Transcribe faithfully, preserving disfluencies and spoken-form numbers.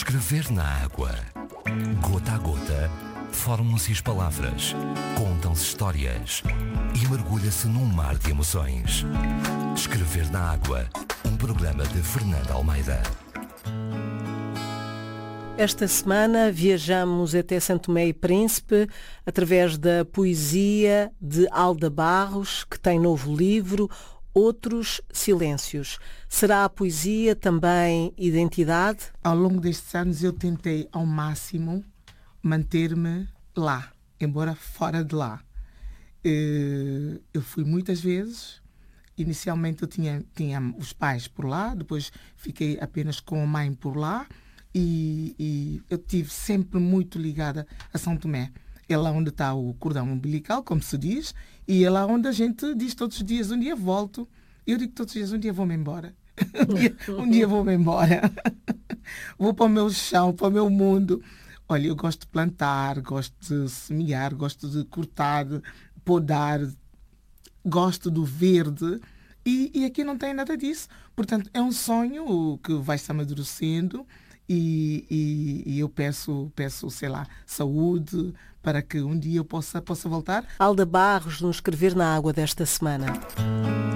Escrever na água. Gota a gota, formam-se as palavras, contam-se histórias e mergulha-se num mar de emoções. Escrever na água, um programa de Fernanda Almeida. Esta semana viajamos até São Tomé e Príncipe através da poesia de Alda Barros, que tem novo livro, Outros Silêncios. Será a poesia também identidade? Ao longo destes anos eu tentei ao máximo manter-me lá, embora fora de lá. Eu fui muitas vezes. Inicialmente eu tinha, tinha os pais por lá, depois fiquei apenas com a mãe por lá e, e eu estive sempre muito ligada a São Tomé. É lá onde está o cordão umbilical, como se diz, e é lá onde a gente diz todos os dias, um dia volto. Eu digo todos os dias, um dia vou-me embora. um dia, um dia vou-me embora. Vou para o meu chão, para o meu mundo. Olha, eu gosto de plantar, gosto de semear, gosto de cortar, podar, gosto do verde. E, e aqui não tem nada disso. Portanto, é um sonho que vai se amadurecendo. E, e, e eu peço, peço, sei lá, saúde para que um dia eu possa, possa voltar. Alda Barros, no Escrever na Água desta semana.